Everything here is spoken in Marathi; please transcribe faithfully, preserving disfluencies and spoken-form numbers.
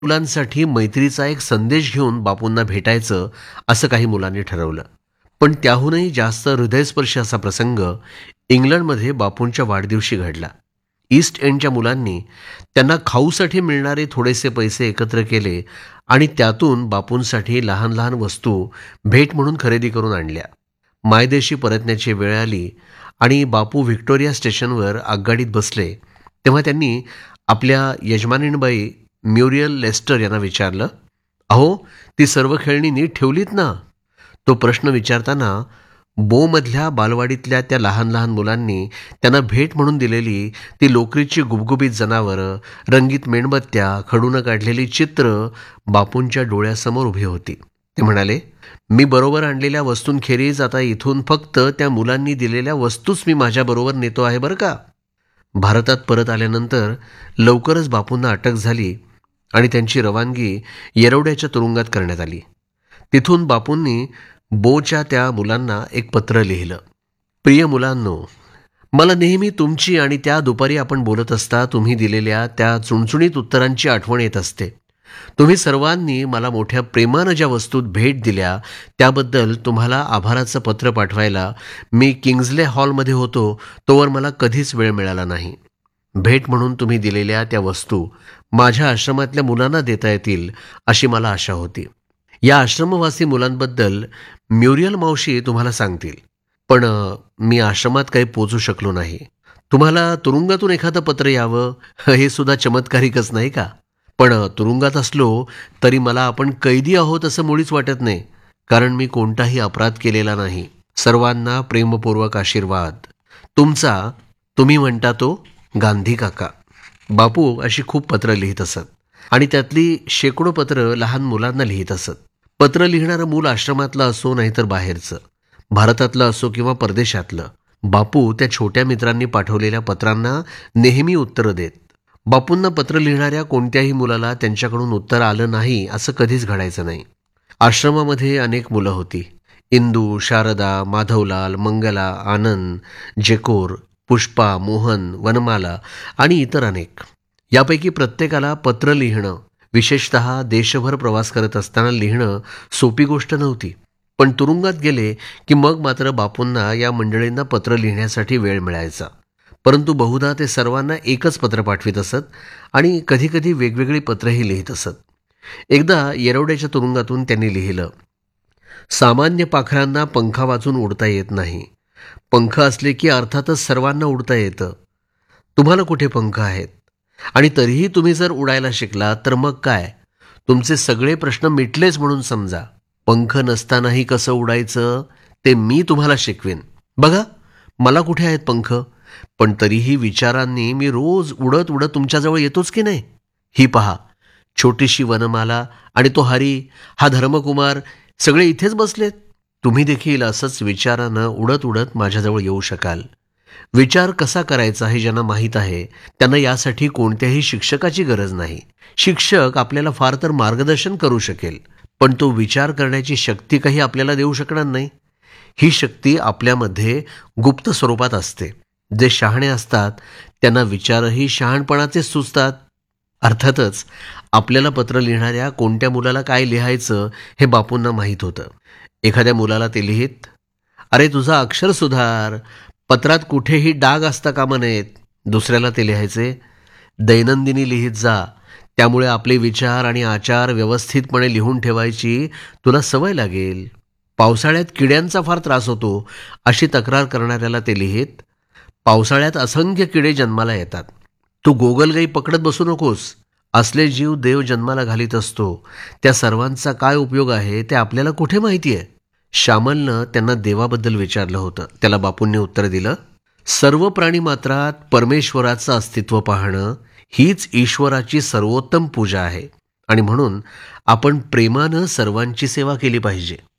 मुलांसाठी मैत्रीचा एक संदेश घेऊन बापूंना भेटायचं असं काही मुलांनी ठरवलं. पण त्याहूनही जास्त हृदयस्पर्शी असा प्रसंग इंग्लंडमध्ये बापूंच्या वाढदिवशी घडला. ईस्ट एंडच्या मुलांनी त्यांना खाऊसाठी मिळणारे थोडेसे पैसे एकत्र केले आणि त्यातून बापूंसाठी लहान लहान वस्तू भेट म्हणून खरेदी करून आणल्या. मायदेशी परतण्याची वेळ आली आणि बापू व्हिक्टोरिया स्टेशनवर आगगाडीत बसले तेव्हा त्यांनी आपल्या यजमानीणबाई म्युरियल लेस्टर यांना विचारलं, अहो, ती सर्व खेळणी नीट ठेवलीत ना? तो प्रश्न विचारताना बोमधल्या बालवाडीतल्या त्या लहान लहान मुलांनी त्यांना भेट म्हणून दिलेली ती लोकरीची गुबगुबीत जनावरं, रंगीत मेणबत्त्या, खडूनं काढलेली चित्र बापूंच्या डोळ्यासमोर उभी होती. ते म्हणाले, मी बरोबर आणलेल्या वस्तूंखेरीज आता इथून फक्त त्या मुलांनी दिलेल्या वस्तूच मी माझ्याबरोबर नेतो आहे बरं का. भारतात परत आल्यानंतर लवकरच बापूंना अटक झाली आणि त्यांची रवानगी येरवड्याच्या तुरुंगात करण्यात आली. तिथून बापूंनी बोच्या त्या मुलांना एक पत्र लिहिलं. प्रिय मुलांनो, मला नेहमी तुमची आणि त्या दुपारी आपण बोलत असता तुम्ही दिलेल्या त्या चुणचुणीत उत्तरांची आठवण येत असते. तुम्ही सर्वांनी मला मोठ्या प्रेमानं ज्या वस्तूत भेट दिल्या त्याबद्दल तुम्हाला आभाराचं पत्र पाठवायला मी किंग्जले हॉलमध्ये होतो तोवर मला कधीच वेळ मिळाला नाही. भेट म्हणून तुम्ही दिलेल्या त्या वस्तू माझ्या आश्रमातल्या मुलांना देता येतील अशी मला आशा होती. या आश्रमवासी मुलांबद्दल म्युरियल मावशी तुम्हाला सांगतील. पण मी आश्रमात काही पोचू शकलो नाही. तुम्हाला तुरुंगातून एखादं पत्र यावं हे सुद्धा चमत्कारिकच नाही का? पण तुरुंगात असलो तरी मला आपण कैदी आहोत असं मुळीच वाटत नाही, कारण मी कोणताही अपराध केलेला नाही. सर्वांना प्रेमपूर्वक आशीर्वाद. तुमचा, तुम्ही म्हणता तो गांधी काका. बापू अशी खूप पत्र लिहित असत आणि त्यातली शेकडो पत्र लहान मुलांना लिहित असत. पत्र लिहिणारं मूल आश्रमातलं असो नाहीतर बाहेरचं, भारतातलं असो किंवा परदेशातलं, बापू त्या छोट्या मित्रांनी पाठवलेल्या पत्रांना नेहमी उत्तरं देत. बापूंना पत्र लिहिणाऱ्या कोणत्याही मुलाला त्यांच्याकडून उत्तर आलं नाही असं कधीच घडायचं नाही. आश्रमामध्ये अनेक मुलं होती. इंदू, शारदा, माधवलाल, मंगला, आनंद, जेकोर, पुष्पा, मोहन, वनमाला आणि इतर अनेक. यापैकी प्रत्येकाला पत्र लिहिणं, विशेषतः देशभर प्रवास करत असताना लिहिणं सोपी गोष्ट नव्हती. पण तुरुंगात गेले की मग मात्र बापूंना या मंडळींना पत्र लिहिण्यासाठी वेळ मिळायचा. परंतु बहुधा ते सर्वांना एकच पत्र पाठवित असत आणि कधीकधी वेगवेगळी पत्रही लिहित असत. एकदा येरवड्याच्या तुरुंगातून त्यांनी लिहिलं, सामान्य पाखरांना पंखा वाचून उडता येत नाही. पंख असले की अर्थातच सर्वांना उडता येतं. तुम्हाला कुठे पंख आहेत? आणि तरीही तुम्ही जर उडायला शिकलात तर मग काय, तुमचे सगळे प्रश्न मिटलेच म्हणून समजा. पंख नसतानाही कसं उडायचं ते मी तुम्हाला शिकवेन. बघा, मला कुठे आहेत पंख, पण तरीही विचारांनी मी रोज उडत उडत तुमच्याजवळ येतोच की नाही. ही पहा, छोटीशी वनमाला आणि तो हरी, हा धर्मकुमार सगळे इथेच बसलेत. तुम्ही देखील असंच विचारानं उडत उडत माझ्याजवळ येऊ शकाल. विचार कसा करायचा हे ज्यांना माहीत आहे त्यांना यासाठी कोणत्याही शिक्षकाची गरज नाही. शिक्षक आपल्याला फार तर मार्गदर्शन करू शकेल, पण तो विचार करण्याची शक्ती काही आपल्याला देऊ शकणार नाही. ही शक्ती आपल्यामध्ये गुप्त स्वरूपात असते. जे शहाणे असतात त्यांना विचारही शहाणपणाचे सुचतात. अर्थातच आपल्याला पत्र लिहिणाऱ्या कोणत्या मुलाला काय लिहायचं हे बापूंना माहीत होतं. एखाद्या मुलाला ते लिहित, अरे तुझा अक्षर सुधार, पत्रात कुठेही डाग असता कामा नयेत. दुसऱ्याला ते लिहायचे, दैनंदिनी लिहित जा, त्यामुळे आपले विचार आणि आचार व्यवस्थितपणे लिहून ठेवायची तुला सवय लागेल. पावसाळ्यात किड्यांचा फार त्रास होतो अशी तक्रार करणाऱ्याला ते लिहित, पावसाळ्यात असंख्य किडे जन्माला येतात, तू गोगलगाई पकडत बसू नकोस. असले जीव देव जन्माला घालीत असतो, त्या सर्वांचा काय उपयोग आहे ते आपल्याला कुठे माहिती आहे. श्यामलनं त्यांना देवाबद्दल विचारलं होतं. त्याला बापूंनी उत्तर दिलं, सर्व प्राणी मात्रात परमेश्वराचं अस्तित्व पाहणं हीच ईश्वराची सर्वोत्तम पूजा आहे आणि म्हणून आपण प्रेमानं सर्वांची सेवा केली पाहिजे.